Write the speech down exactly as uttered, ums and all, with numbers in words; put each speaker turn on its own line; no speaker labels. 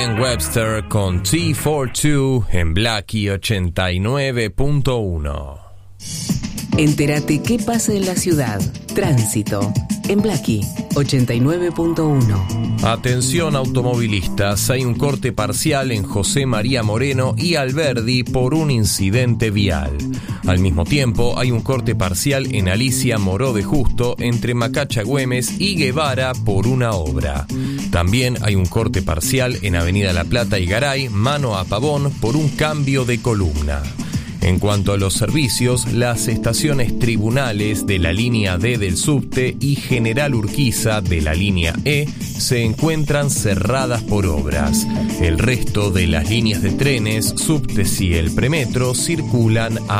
Webster con T cuarenta y dos en Blackie ochenta y nueve punto uno.
Entérate qué pasa en la ciudad. Tránsito en Blackie ochenta y nueve punto uno.
Atención automovilistas, hay un corte parcial en José María Moreno y Alberdi por un incidente vial. Al mismo tiempo, hay un corte parcial en Alicia Moró de Justo entre Macacha Güemes y Guevara por una obra. También hay un corte parcial en Avenida La Plata y Garay, mano a Pavón, por un cambio de columna. En cuanto a los servicios, las estaciones Tribunales de la línea D del subte y General Urquiza de la línea E se encuentran cerradas por obras. El resto de las líneas de trenes, subtes y el premetro circulan a